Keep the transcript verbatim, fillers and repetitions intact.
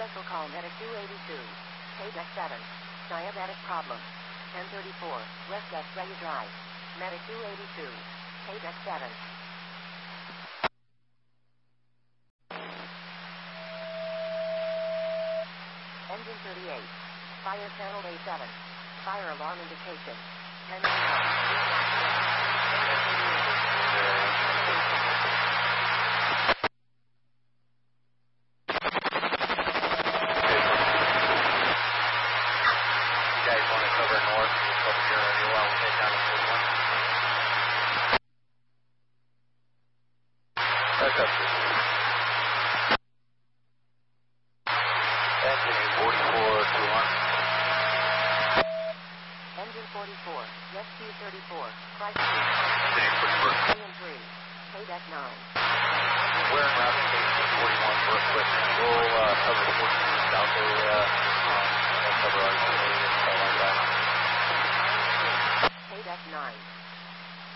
Special call Medic two eighty-two. Paydeck seven. Diabetic problem. ten thirty-four. West X-ray Drive. Medic two eighty-two. Paydeck seven. Engine thirty-eight. Fire channel A seven. Fire alarm indication. ten Engine forty-four. Rescue thirty-four. Crisis. three and three. Paydeck nine. We're in route to station forty-one for equipment. We'll uh, cover the